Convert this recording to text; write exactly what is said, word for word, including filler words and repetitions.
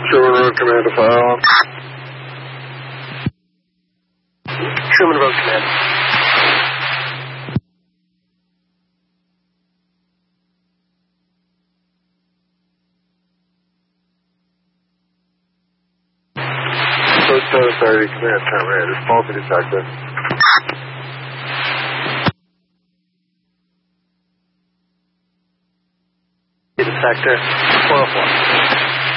Sherman Road Command to fire on. Truman Road Command. Code seven thirty, command turn right. There's faulty detector. Detector, four oh four.